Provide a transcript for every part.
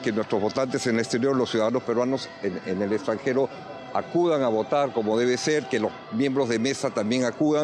que nuestros votantes en el exterior, los ciudadanos peruanos en el extranjero, acudan a votar como debe ser, que los miembros de mesa también acudan,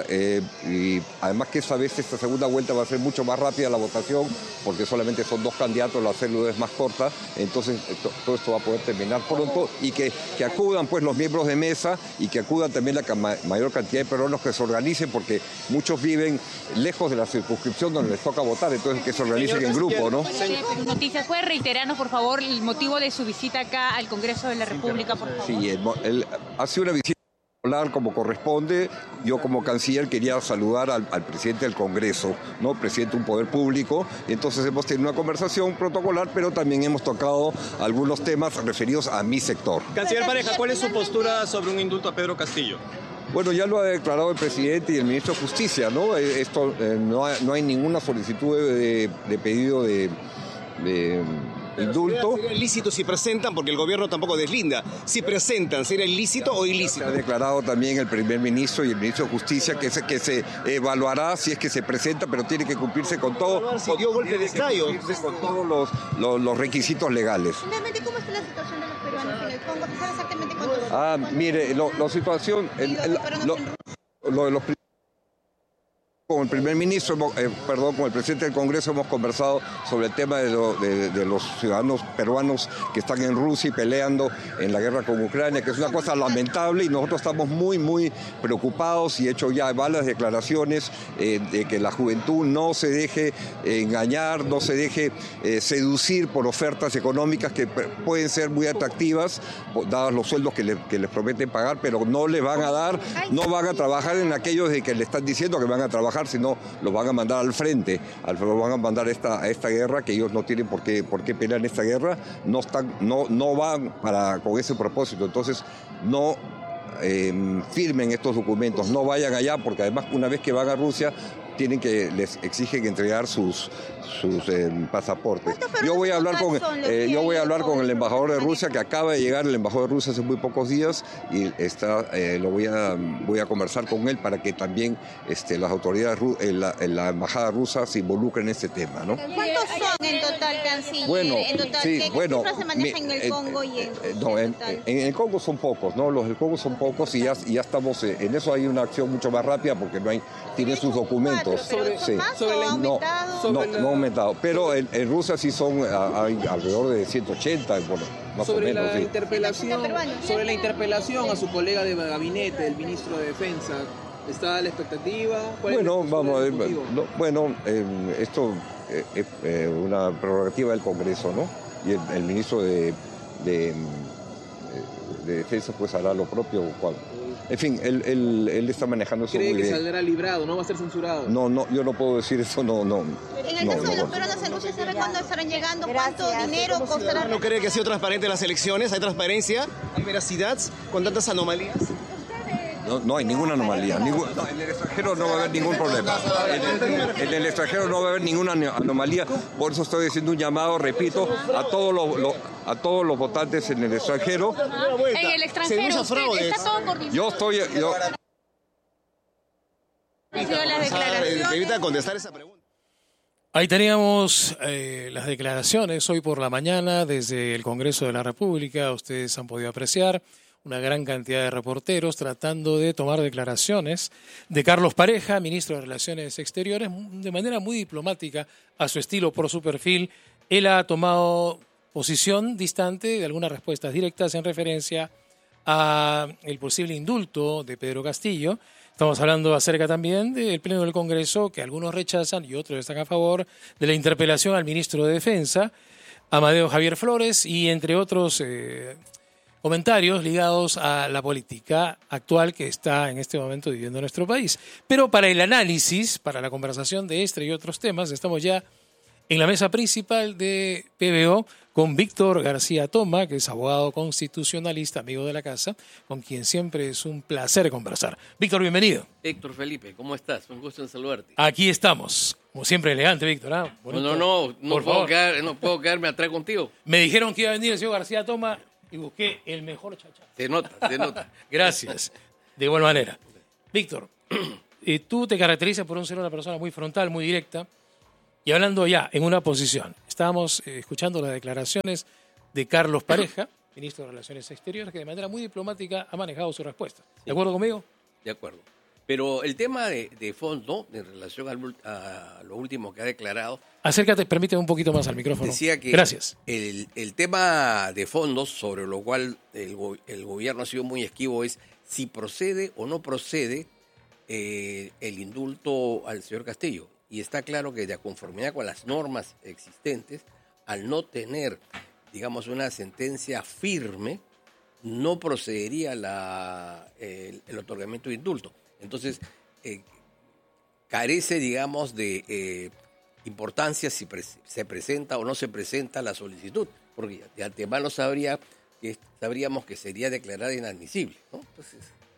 y además que esta segunda vuelta va a ser mucho más rápida la votación, porque solamente son 2 candidatos, la célula es más corta, entonces todo esto va a poder terminar pronto, y que acudan pues los miembros de mesa, y que acudan también la mayor cantidad de peruanos que se organicen, porque muchos viven lejos de la circunscripción donde les toca votar, entonces que se organicen en grupo, ¿no? Noticias, ¿puede reiterarnos, por favor, el motivo de su visita acá al Congreso de la República, por favor? Sí, ha sido una visita como corresponde. Yo como canciller quería saludar al presidente del Congreso, ¿no? Presidente de un poder público. Entonces hemos tenido una conversación protocolar, pero también hemos tocado algunos temas referidos a mi sector. Canciller Pareja, ¿cuál es su postura sobre un indulto a Pedro Castillo? Bueno, ya lo ha declarado el presidente y el ministro de Justicia, ¿no? No hay ninguna solicitud de pedido de indulto. ¿Sería ilícito si presentan? Porque el gobierno tampoco deslinda. Si presentan, ¿sería ilícito o ilícito? Se ha declarado también el primer ministro y el ministro de Justicia que se evaluará si es que se presenta, pero tiene que cumplirse con todo. Si dio golpe de Estado. Con todos los requisitos legales. Finalmente, ¿cómo está la situación de los peruanos en el Congo? ¿Se sabe exactamente cuántos? Mire, la situación... Lo de los con el primer ministro, con el presidente del Congreso hemos conversado sobre el tema de los ciudadanos peruanos que están en Rusia y peleando en la guerra con Ucrania, que es una cosa lamentable, y nosotros estamos muy, muy preocupados y he hecho ya varias declaraciones de que la juventud no se deje engañar, no se deje seducir por ofertas económicas que pueden ser muy atractivas, dados los sueldos que les prometen pagar, pero no les van a dar, no van a trabajar en aquellos de que le están diciendo que van a trabajar, sino los van a mandar al frente, los van a mandar a esta guerra, que ellos no tienen por qué pelear en esta guerra, no van con ese propósito. Entonces no firmen estos documentos, no vayan allá, porque además una vez que van a Rusia les exigen entregar sus pasaportes. Yo voy a hablar con el embajador de Rusia, que acaba de llegar, el embajador de Rusia hace muy pocos días, y voy a conversar con él para que también las autoridades, la embajada rusa se involucren en este tema, ¿no? ¿Cuántos son en total, canciller? Bueno, ¿Qué cifras se manejan en el Congo y en el Congo son pocos, ¿no? Los del Congo son pocos, y ya estamos en eso. Hay una acción mucho más rápida porque tienen sus documentos. No ha aumentado, pero en Rusia sí hay alrededor de 180, bueno, más o menos. Sobre la interpelación a su colega de gabinete, el ministro de Defensa, ¿está la expectativa? Bueno, vamos a ver. Esto es una prerrogativa del Congreso, ¿no? Y el ministro de Defensa pues hará lo propio. En fin, él está manejando eso muy bien. ¿Cree que saldrá librado, no va a ser censurado? No, yo no puedo decir eso, no. En el caso de los peruanos en Rusia, ¿sabe cuándo estarán llegando? ¿Cuánto dinero costará? ¿No cree que ha sido transparente las elecciones? ¿Hay transparencia? ¿Hay veracidad con tantas anomalías? No hay ninguna anomalía. En el extranjero no va a haber ningún problema. En el extranjero no va a haber ninguna anomalía. Por eso estoy haciendo un llamado, repito, a todos los votantes en el extranjero. En el extranjero, ¿está todo coordinado? Evita contestar esa pregunta. Ahí teníamos las declaraciones hoy por la mañana desde el Congreso de la República. Ustedes han podido apreciar una gran cantidad de reporteros tratando de tomar declaraciones de Carlos Pareja, ministro de Relaciones Exteriores, de manera muy diplomática, a su estilo, por su perfil. Él ha tomado posición distante de algunas respuestas directas en referencia a el posible indulto de Pedro Castillo. Estamos hablando acerca también del Pleno del Congreso, que algunos rechazan y otros están a favor de la interpelación al ministro de Defensa, Amadeo Javier Flores, y entre otros comentarios ligados a la política actual que está en este momento viviendo nuestro país. Pero para el análisis, para la conversación de este y otros temas, estamos ya en la mesa principal de PBO con Víctor García Toma, que es abogado constitucionalista, amigo de la casa, con quien siempre es un placer conversar. Víctor, bienvenido. Héctor Felipe, ¿cómo estás? Un gusto en saludarte. Aquí estamos. Como siempre, elegante, Víctor. ¿Ah? No puedo quedarme atrás contigo. Me dijeron que iba a venir el señor García Toma y busqué el mejor chachá. Se nota. Gracias. De igual manera. Víctor, tú te caracterizas por ser una persona muy frontal, muy directa, y hablando ya en una posición. Estábamos escuchando las declaraciones de Carlos Pareja, ministro de Relaciones Exteriores, que de manera muy diplomática ha manejado su respuesta. ¿De acuerdo conmigo? De acuerdo. Pero el tema de fondo, en relación a lo último que ha declarado... Acércate, permíteme un poquito más al micrófono. Decía que gracias. El tema de fondos, sobre lo cual el gobierno ha sido muy esquivo, es si procede o no procede el indulto al señor Castillo. Y está claro que de conformidad con las normas existentes, al no tener, digamos, una sentencia firme, no procedería el otorgamiento de indulto. Entonces, carece, digamos, de importancia si se presenta o no se presenta la solicitud, porque de antemano sabríamos que sería declarada inadmisible, ¿no? Entonces,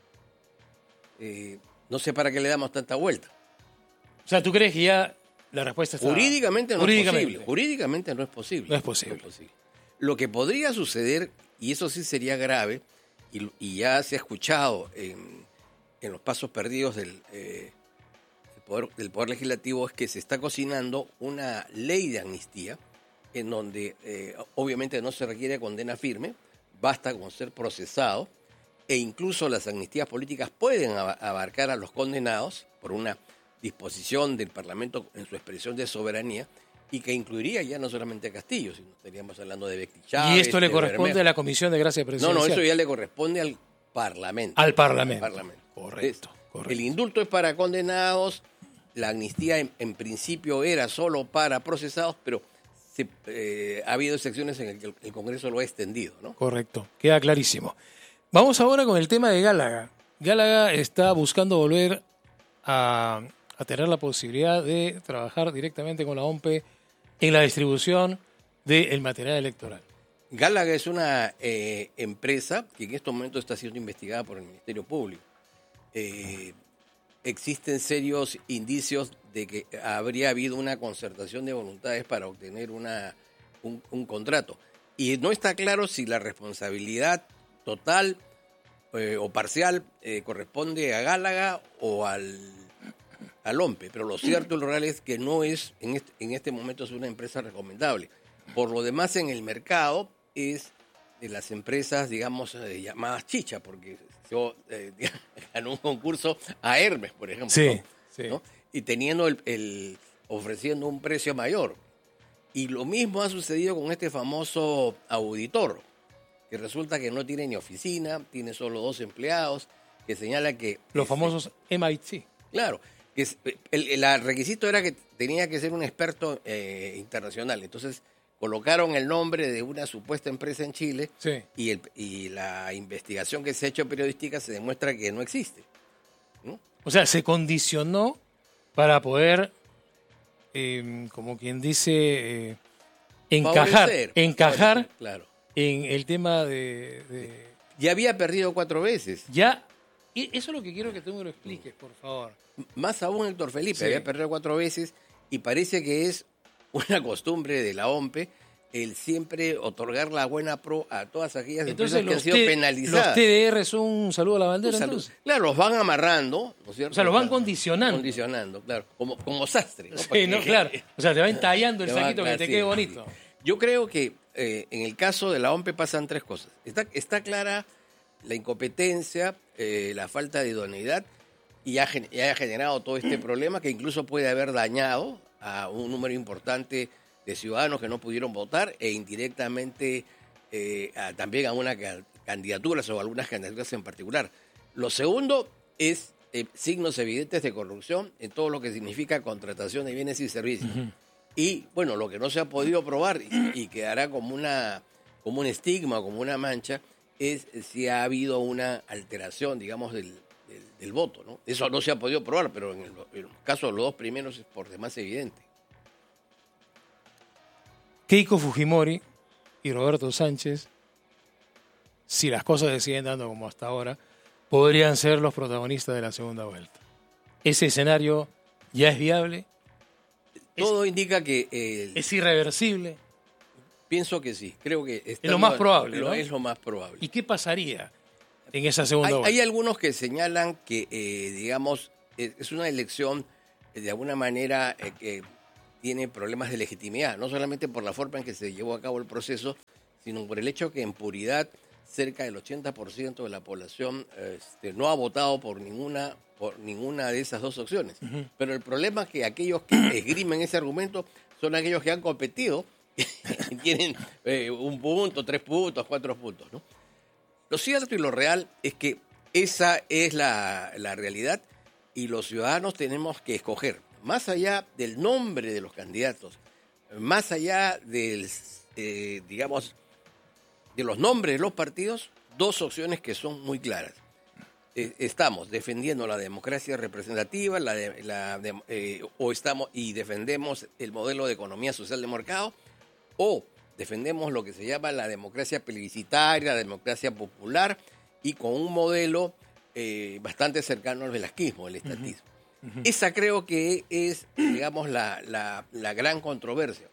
no sé para qué le damos tanta vuelta. O sea, ¿tú crees que ya la respuesta está... Jurídicamente no es posible. Jurídicamente no es posible. No es posible. Lo que podría suceder, y eso sí sería grave, y ya se ha escuchado en los pasos perdidos del Poder Legislativo, es que se está cocinando una ley de amnistía en donde obviamente no se requiere condena firme, basta con ser procesado, e incluso las amnistías políticas pueden abarcar a los condenados por una disposición del Parlamento en su expresión de soberanía, y que incluiría ya no solamente a Castillo, sino estaríamos hablando de Becky Chávez. ¿Y esto le corresponde a la Comisión de Gracia Presidencial? No, eso ya le corresponde al Parlamento. Al Parlamento. Correcto. El indulto es para condenados, la amnistía en principio era solo para procesados, pero ha habido excepciones en que el Congreso lo ha extendido, ¿no? Correcto, queda clarísimo. Vamos ahora con el tema de Gálaga. Gálaga está buscando volver a tener la posibilidad de trabajar directamente con la OMPE en la distribución del material electoral. Gálaga es una empresa que en estos momentos está siendo investigada por el Ministerio Público. Existen serios indicios de que habría habido una concertación de voluntades para obtener un contrato. Y no está claro si la responsabilidad total o parcial corresponde a Gálaga o al OMPE. Pero lo cierto y lo real es que no es, en este momento es una empresa recomendable. Por lo demás, en el mercado es de las empresas, digamos, llamadas chicha, porque yo ganó un concurso a Hermes, por ejemplo. Sí, ¿no? sí. ¿No? Y teniendo ofreciendo un precio mayor. Y lo mismo ha sucedido con este famoso auditor, que resulta que no tiene ni oficina, tiene solo 2 empleados, que señala que... Los famosos MIT. Claro, que el requisito era que tenía que ser un experto internacional. Entonces colocaron el nombre de una supuesta empresa en Chile, sí, y la investigación que se ha hecho periodística se demuestra que no existe, ¿no? O sea, se condicionó para poder, como quien dice, encajar claro, en el tema de... Ya había perdido 4 veces. Ya, y eso es lo que quiero que tú me lo expliques, por favor. Más aún Héctor Felipe, Sí. había perdido 4 veces, y parece que es una costumbre de la OMPE el siempre otorgar la buena pro a todas aquellas Entonces empresas que han sido penalizadas. Los TDR son un saludo a la bandera, Un saludo. entonces. Claro, los van amarrando, ¿no es cierto? O sea, los van condicionando. Condicionando, claro, como sastre, ¿no? Sí, no, claro. O sea, te va entallando el Te va, saquito claro, que te sí, quede sí. bonito. Yo creo que en el caso de la OMPE pasan 3 cosas. Está clara la incompetencia, la falta de idoneidad, y ha generado todo este problema que incluso puede haber dañado a un número importante de ciudadanos que no pudieron votar, e indirectamente también a una candidaturas o algunas candidaturas en particular. Lo segundo es signos evidentes de corrupción en todo lo que significa contratación de bienes y servicios. Uh-huh. Y bueno, lo que no se ha podido probar y quedará como un estigma, como una mancha, es si ha habido una alteración, digamos, del voto, ¿no? Eso no se ha podido probar, pero en el caso de los 2 primeros es por demás evidente. Keiko Fujimori y Roberto Sánchez, si las cosas se siguen dando como hasta ahora, podrían ser los protagonistas de la segunda vuelta. ¿Ese escenario ya es viable? Todo indica que... ¿Es irreversible? Pienso que sí, creo que... Es lo más probable, ¿no? Es lo más probable. ¿Y qué pasaría en esa segunda vuelta? Hay algunos que señalan que, digamos, es una elección de alguna manera que tiene problemas de legitimidad, no solamente por la forma en que se llevó a cabo el proceso, sino por el hecho que en puridad cerca del 80% de la población no ha votado por ninguna de esas dos opciones. Pero el problema es que aquellos que esgrimen ese argumento son aquellos que han competido y tienen 1 punto, 3 puntos, 4 puntos, ¿no? Lo cierto y lo real es que esa es la realidad y los ciudadanos tenemos que escoger, más allá del nombre de los candidatos, más allá del, digamos, de los nombres de los partidos, 2 opciones que son muy claras. Estamos defendiendo la democracia representativa o estamos y defendemos el modelo de economía social de mercado, o defendemos lo que se llama la democracia plebiscitaria, la democracia popular, y con un modelo bastante cercano al velasquismo, el estatismo. Esa creo que es, digamos, la gran controversia.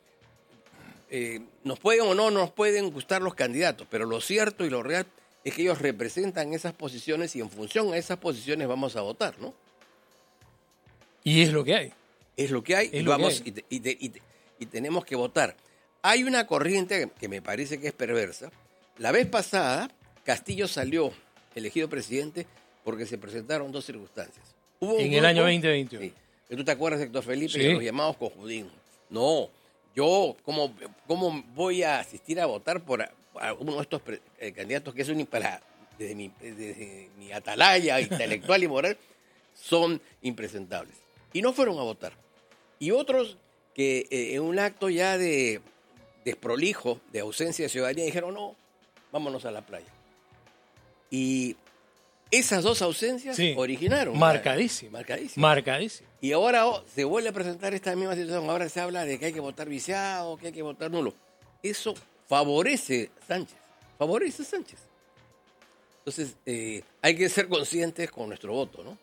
Nos pueden o no nos pueden gustar los candidatos, pero lo cierto y lo real es que ellos representan esas posiciones y en función a esas posiciones vamos a votar, ¿no? Y es lo que hay. Es lo que hay y tenemos que votar. Hay una corriente que me parece que es perversa. La vez pasada, Castillo salió elegido presidente porque se presentaron 2 circunstancias. En el año 2021. Sí. ¿Tú te acuerdas, Héctor Felipe, Sí. de los llamados cojudismos? No, yo, ¿cómo voy a asistir a votar por a uno de estos candidatos que es desde mi atalaya intelectual y moral, son impresentables? Y no fueron a votar. Y otros que en un acto ya de desprolijo, de ausencia de ciudadanía, dijeron, no, vámonos a la playa. Y esas 2 ausencias originaron. Marcadísimo. Y ahora se vuelve a presentar esta misma situación. Ahora se habla de que hay que votar viciado, que hay que votar nulo. Eso favorece a Sánchez. Entonces, hay que ser conscientes con nuestro voto, ¿no?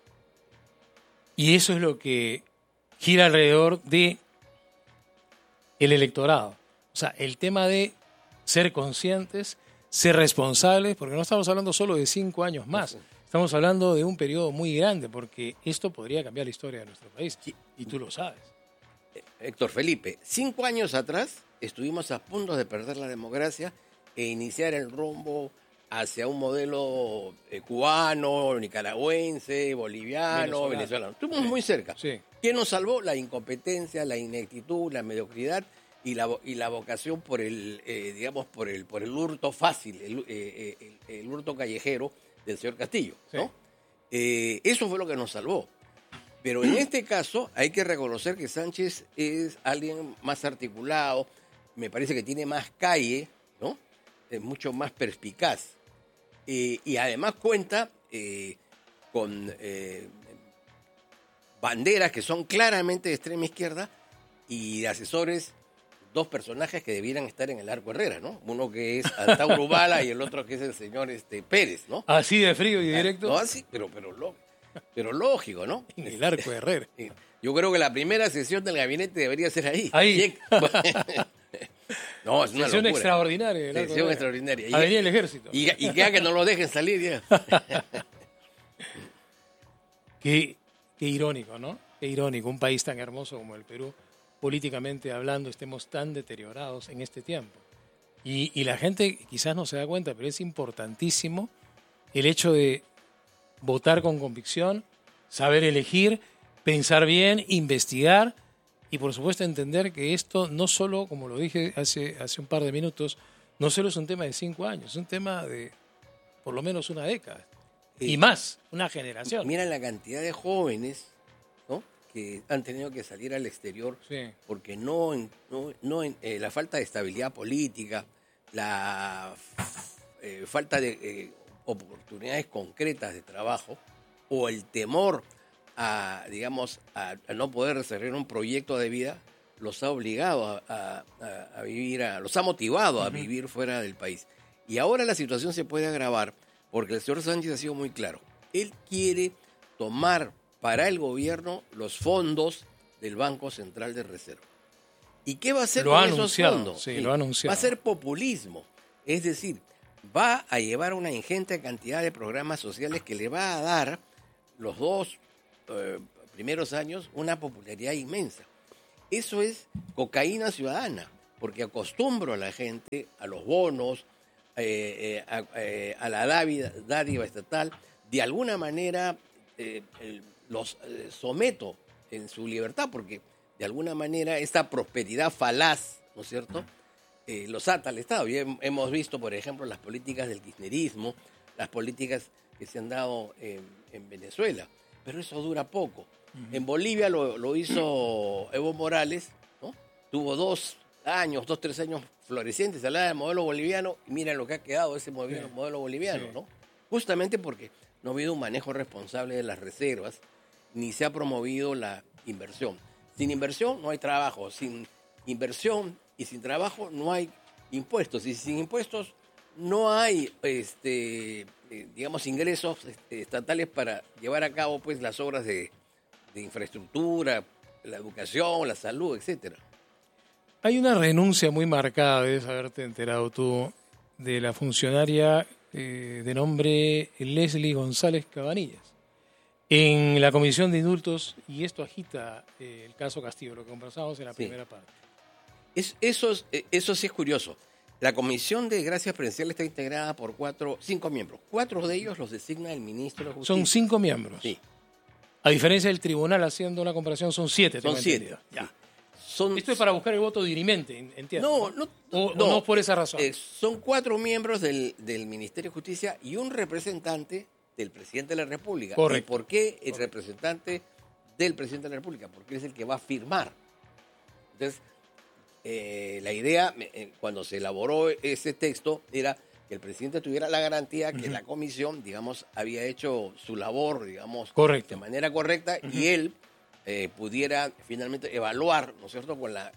Y eso es lo que gira alrededor de el electorado. O sea, el tema de ser conscientes, ser responsables, porque no estamos hablando solo de 5 años más. Estamos hablando de un periodo muy grande, porque esto podría cambiar la historia de nuestro país. Y tú lo sabes. Héctor Felipe, 5 años atrás estuvimos a punto de perder la democracia e iniciar el rumbo hacia un modelo cubano, nicaragüense, boliviano, venezolano. Estuvimos muy cerca. Sí. ¿Quién nos salvó? La incompetencia, la ineptitud, la mediocridad y la vocación por el, digamos, por el hurto fácil, el hurto callejero del señor Castillo, ¿no? Sí. Eso fue lo que nos salvó. Pero en este caso hay que reconocer que Sánchez es alguien más articulado, me parece que tiene más calle, ¿no? Es mucho más perspicaz. Y además cuenta con banderas que son claramente de extrema izquierda y de asesores, 2 personajes que debieran estar en el Arco Herrera, ¿no? Uno que es Antauro Bala y el otro que es el señor Pérez, ¿no? Así de frío y directo. No, así, pero lógico, ¿no? En el Arco Herrera. Yo creo que la primera sesión del gabinete debería ser ahí. No, es una sesión locura. Extraordinaria. Sesión extraordinaria. A venir el ejército. Y que no lo dejen salir ya. Qué irónico, ¿no? Qué irónico. Un país tan hermoso como el Perú, políticamente hablando, estemos tan deteriorados en este tiempo. Y la gente quizás no se da cuenta, pero es importantísimo el hecho de votar con convicción, saber elegir, pensar bien, investigar y por supuesto entender que esto no solo, como lo dije hace un par de minutos, no solo es un tema de 5 años, es un tema de por lo menos una década y más, una generación. Mira la cantidad de jóvenes, ¿no?, que han tenido que salir al exterior porque la falta de estabilidad política, la falta de oportunidades concretas de trabajo o el temor a no poder desarrollar un proyecto de vida los ha obligado a vivir, los ha motivado a vivir fuera del país. Y ahora la situación se puede agravar porque el señor Sánchez ha sido muy claro. Él quiere tomar para el gobierno los fondos del Banco Central de Reserva. ¿Y qué va a hacer con esos fondos? Sí, lo ha anunciado. Va a ser populismo. Es decir, va a llevar una ingente cantidad de programas sociales que le va a dar los 2 primeros años una popularidad inmensa. Eso es cocaína ciudadana, porque acostumbro a la gente a los bonos, a la dádiva estatal, de alguna manera los someto en su libertad, porque de alguna manera esta prosperidad falaz, ¿no es cierto?, los ata al Estado. Y hemos visto, por ejemplo, las políticas del kirchnerismo, las políticas que se han dado en Venezuela, pero eso dura poco. En Bolivia lo hizo Evo Morales, ¿no? Tuvo 3 años florecientes, hablaba del modelo boliviano, y mira lo que ha quedado ese modelo boliviano, ¿no? Justamente porque no ha habido un manejo responsable de las reservas, ni se ha promovido la inversión. Sin inversión no hay trabajo, sin inversión y sin trabajo no hay impuestos, y sin impuestos no hay, digamos, ingresos estatales para llevar a cabo pues las obras de infraestructura, la educación, la salud, etcétera. Hay una renuncia muy marcada, debes haberte enterado tú, de la funcionaria de nombre Leslie González Cabanillas en la Comisión de Indultos, y esto agita el caso Castillo, lo que conversamos en la primera parte. Eso sí es curioso. La Comisión de Gracias Presidenciales está integrada por 5 miembros. 4 de ellos los designa el ministro de Justicia. Son 5 miembros. Sí. A diferencia del tribunal, haciendo una comparación, son 7. Son 7. Ya. Sí. Esto es para buscar el voto dirimente, entiendo. No es por esa razón. Son 4 miembros del Ministerio de Justicia y un representante del presidente de la República. Correcto. ¿Y por qué el representante del presidente de la República? Porque es el que va a firmar. Entonces, la idea, cuando se elaboró ese texto, era que el presidente tuviera la garantía que la comisión, digamos, había hecho su labor, digamos, correcto, de manera correcta, y él pudiera finalmente evaluar, ¿no es cierto?,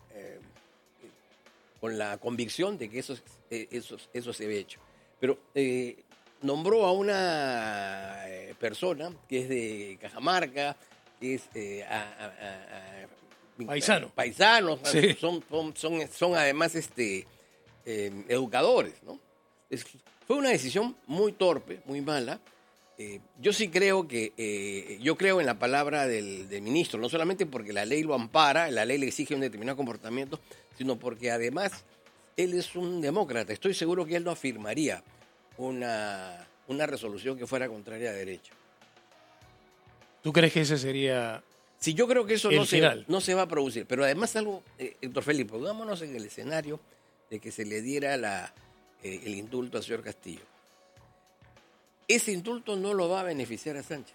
con la convicción de que eso se había hecho. Pero nombró a una persona que es de Cajamarca, que es paisanos, sí. son además educadores, ¿no? Fue una decisión muy torpe, muy mala. Yo sí creo yo creo en la palabra del ministro, no solamente porque la ley lo ampara, la ley le exige un determinado comportamiento, sino porque además él es un demócrata. Estoy seguro que él no firmaría una resolución que fuera contraria a derecho. ¿Tú crees que ese sería...? Sí, yo creo que eso no se va a producir. Pero además algo, Héctor Felipe, pongámonos en el escenario de que se le diera el indulto al señor Castillo. Ese indulto no lo va a beneficiar a Sánchez.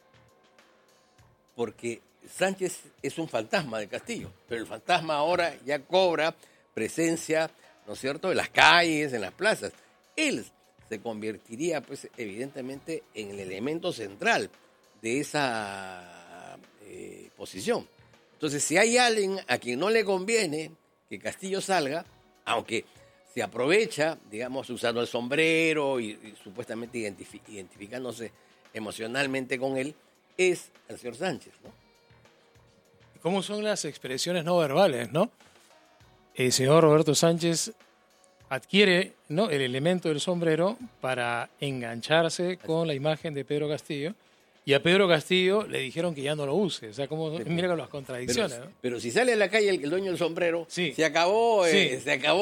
Porque Sánchez es un fantasma de Castillo. Pero el fantasma ahora ya cobra presencia, ¿no es cierto?, en las calles, en las plazas. Él se convertiría, pues, evidentemente, en el elemento central de esa posición. Entonces, si hay alguien a quien no le conviene que Castillo salga, aunque se aprovecha, digamos, usando el sombrero y supuestamente identificándose emocionalmente con él, es el señor Sánchez, ¿no? ¿Cómo son las expresiones no verbales, no? El señor Roberto Sánchez adquiere, ¿no?, el elemento del sombrero para engancharse con la imagen de Pedro Castillo, y a Pedro Castillo le dijeron que ya no lo use. O sea, mira las contradicciones, ¿no? Pero si sale a la calle el dueño del sombrero, sí, se acabó el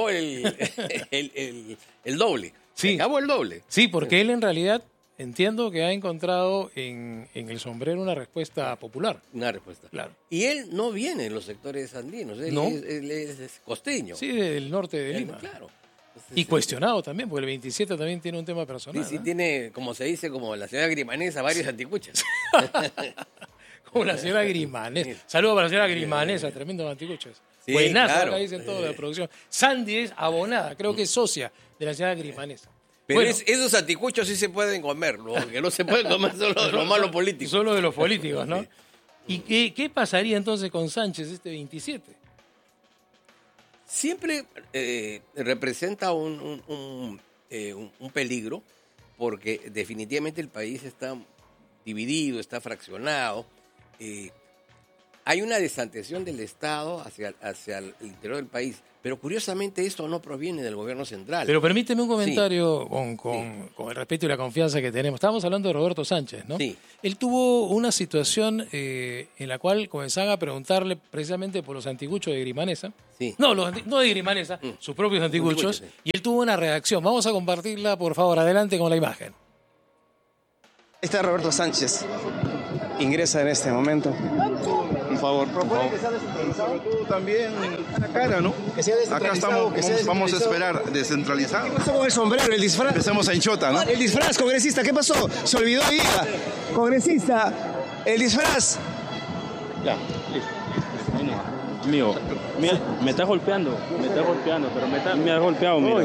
doble. Sí. Se acabó el doble. Sí, porque él en realidad entiendo que ha encontrado en el sombrero una respuesta popular. Una respuesta. Claro. Y él no viene de los sectores andinos, él es costeño. Sí, del norte de Lima. Claro. Y cuestionado también, porque el 27 también tiene un tema personal. Sí, ¿no? Tiene, como se dice, como la señora Grimanesa, varios anticuchas. Como la señora Grimanesa. Saludos para la señora Grimanesa, tremendo anticuchas. Sí, buenazo, claro. acá dicen todo de la producción. Sandy es abonada, creo que es socia de la señora Grimanesa. Pero bueno, esos anticuchos sí se pueden comer, lo que no se pueden comer son los malos políticos. Solo de los políticos, ¿no? ¿Y qué pasaría entonces con Sánchez este 27? Siempre representa un peligro, porque definitivamente el país está dividido, está fraccionado. hay una desatención del Estado hacia el interior del país, pero curiosamente esto no proviene del gobierno central. Pero permíteme un comentario Sí. con el respeto y la confianza que tenemos. Estábamos hablando de Roberto Sánchez, ¿no? Sí. Él tuvo una situación en la cual comenzaban a preguntarle precisamente por los anticuchos de Grimanesa. Sí. No, no de Grimanesa, sus propios anticuchos. Anticuchos, sí. Y él tuvo una reacción. Vamos a compartirla, por favor, adelante con la imagen. Está Roberto Sánchez. Ingresa en este momento. Por favor, por favor. También la cara, ¿no? Que sea Acá estamos, vamos a esperar descentralizado. ¿Qué pasó con el sombrero, el disfraz? Empecemos en Chota, ¿no? El disfraz, congresista, ¿qué pasó? Se olvidó hoy día. Congresista, el disfraz. Ya, listo. Amigo, me está golpeando, pero me ha golpeado, mira.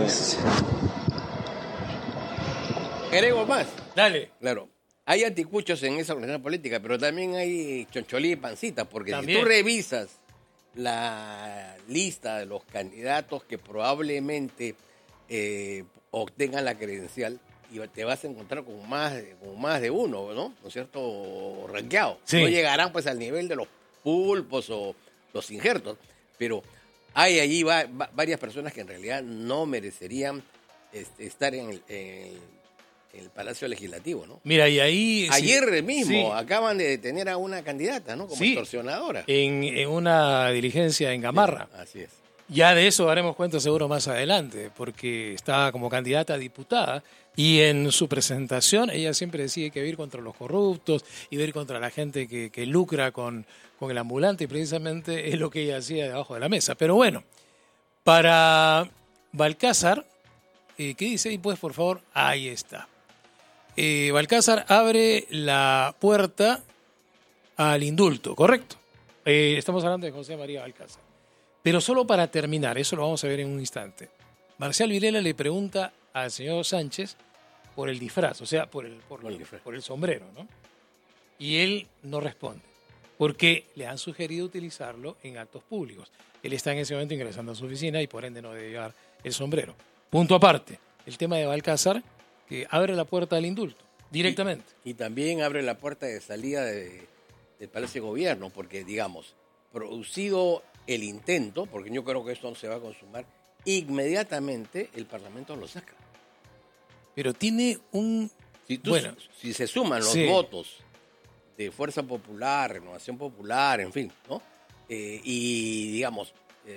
Agrego más. Dale. Claro. Hay anticuchos en esa organización política, pero también hay choncholí y pancita, porque También. si tú revisas la lista de los candidatos que probablemente obtengan la credencial, y te vas a encontrar con más de uno, ¿no? ¿No es cierto? Ranqueado. Sí. No llegarán pues al nivel de los pulpos o los injertos, pero hay allí varias personas que en realidad no merecerían estar en el Palacio Legislativo, ¿no? Mira, y ahí... Ayer mismo sí, acaban de detener a una candidata, ¿no? Como sí, extorsionadora. en una diligencia en Gamarra. Sí, así es. Ya de eso daremos cuenta seguro más adelante, porque está como candidata a diputada y en su presentación ella siempre decía que va a ir contra los corruptos y va a ir contra la gente que lucra con el ambulante, y precisamente es lo que ella hacía debajo de la mesa. Pero bueno, para Balcázar, ¿qué dice ahí pues, por favor? Ahí está. Balcázar abre la puerta al indulto, ¿correcto? Estamos hablando de José María Balcázar. Pero solo para terminar, eso lo vamos a ver en un instante. Marcial Vilela le pregunta al señor Sánchez por el disfraz, o sea, por el sombrero, ¿no? Y él no responde, porque le han sugerido utilizarlo en actos públicos. Él está en ese momento ingresando a su oficina y por ende no debe llevar el sombrero. Punto aparte, el tema de Balcázar, que abre la puerta al indulto, directamente. Y también abre la puerta de salida del Palacio de Gobierno, porque, digamos, producido el intento, porque yo creo que esto no se va a consumar, inmediatamente el Parlamento lo saca. Pero tiene un... Si se suman los votos de Fuerza Popular, Renovación Popular, en fin, ¿no? Y, digamos,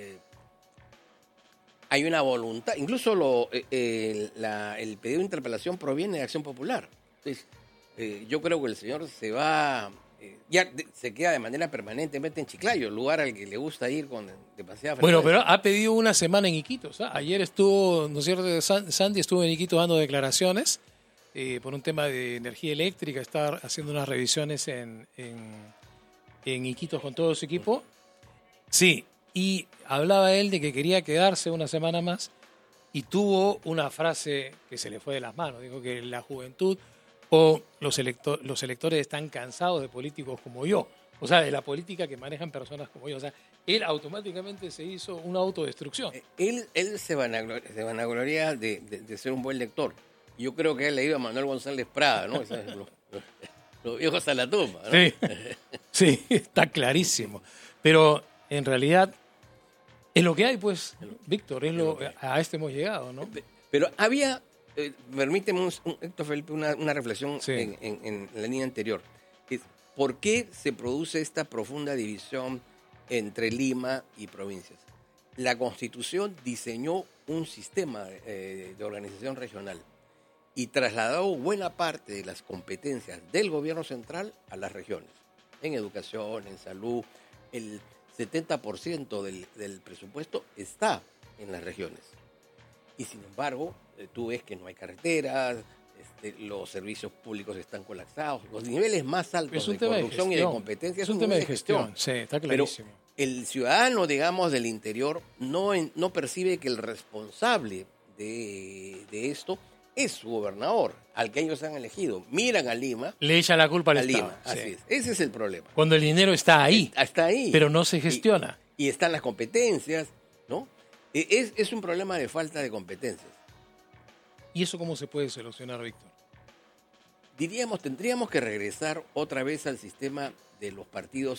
hay una voluntad, incluso el pedido de interpelación proviene de Acción Popular. Entonces, yo creo que el señor se va... se queda de manera permanentemente en Chiclayo, el lugar al que le gusta ir de pasear. Bueno, pero ha pedido una semana en Iquitos. Ayer estuvo, ¿no es cierto?, Sandy estuvo en Iquitos dando declaraciones por un tema de energía eléctrica, está haciendo unas revisiones en Iquitos con todo su equipo. Sí, y hablaba él de que quería quedarse una semana más y tuvo una frase que se le fue de las manos. Dijo que la juventud o los electores están cansados de políticos como yo. O sea, de la política que manejan personas como yo. O sea, él automáticamente se hizo una autodestrucción. Él se vanagloria de ser un buen lector. Yo creo que él leído a Manuel González Prada, ¿no? Los viejos a la tumba, ¿no? Sí, sí, está clarísimo. Pero en realidad es lo que hay, pues, Víctor, a esto hemos llegado, ¿no? Pero había... permíteme, Héctor Felipe, una reflexión en la línea anterior. ¿Por qué se produce esta profunda división entre Lima y provincias? La Constitución diseñó un sistema de organización regional y trasladó buena parte de las competencias del gobierno central a las regiones. En educación, en salud, el 70% del presupuesto está en las regiones. Y sin embargo, tú ves que no hay carreteras, los servicios públicos están colapsados, los niveles más altos de corrupción y de competencia. Es un tema de gestión, sí, está clarísimo. Pero el ciudadano, digamos, del interior no percibe que el responsable de esto es su gobernador, al que ellos han elegido. Miran a Lima. Le echan la culpa al Estado. Lima, así es. Ese es el problema. Cuando el dinero está ahí. Está ahí. Pero no se gestiona. Y están las competencias, ¿no? Es un problema de falta de competencias. ¿Y eso cómo se puede solucionar, Víctor? Tendríamos que regresar otra vez al sistema de los partidos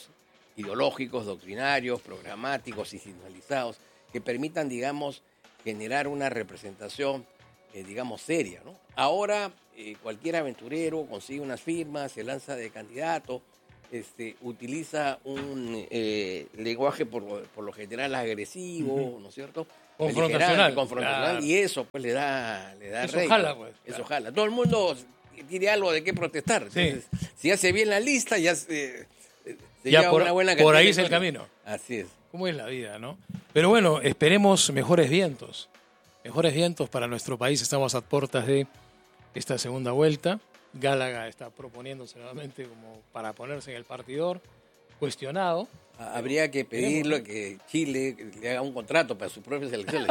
ideológicos, doctrinarios, programáticos, institucionalizados, que permitan, digamos, generar una representación, digamos, seria, ¿no? Ahora, cualquier aventurero consigue unas firmas, se lanza de candidato, utiliza un lenguaje por lo general agresivo, ¿no es cierto? Confrontacional. Claro. Y eso pues le da eso rédito. jala, pues. Eso Claro. jala. Todo el mundo tiene algo de qué protestar. Entonces, si hace bien la lista, ya se lleva una buena cantidad por ahí de es el cosas. camino. Así es. ¿Cómo es la vida, no? Pero bueno, esperemos mejores vientos. Mejores vientos para nuestro país. Estamos a puertas de esta segunda vuelta. Gálaga está proponiéndose nuevamente como para ponerse en el partidor, cuestionado. Habría que pedirlo que Chile le haga un contrato para sus propias elecciones.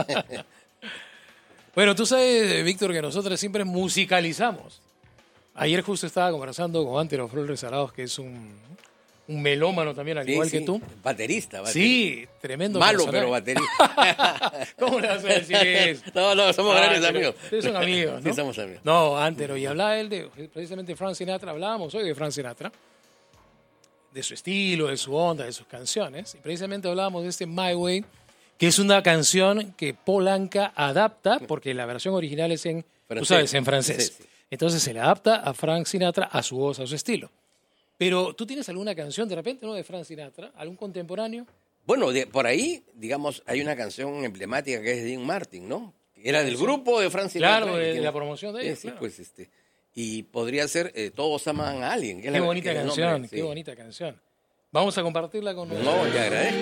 Bueno, tú sabes, Víctor, que nosotros siempre musicalizamos. Ayer justo estaba conversando con Antero Flores Arauz, que es un melómano también, al igual que tú. Baterista. Sí, tremendo. Malo, personaje. pero baterista. ¿Cómo le vas a decir eso? No, somos grandes amigos. Ustedes son amigos, ¿no? Sí, somos amigos. No, Antero, y hablaba él de precisamente Frank Sinatra. Hablábamos hoy de Frank Sinatra, de su estilo, de su onda, de sus canciones. Y precisamente hablábamos de este My Way, que es una canción que Paul Anka adapta, porque la versión original es en, tú sabes, en francés. Sí. Entonces se le adapta a Frank Sinatra, a su voz, a su estilo. Pero, ¿tú tienes alguna canción de repente, no, de Frank Sinatra? ¿Algún contemporáneo? Bueno, por ahí, digamos, hay una canción emblemática que es de Dean Martin, ¿no? Era del grupo de Frank Sinatra. Claro, de la promoción de ellos. Sí, claro. pues y podría ser Todos aman a alguien. Qué bonita canción, qué bonita canción. Vamos a compartirla con nosotros. No, te agradezco.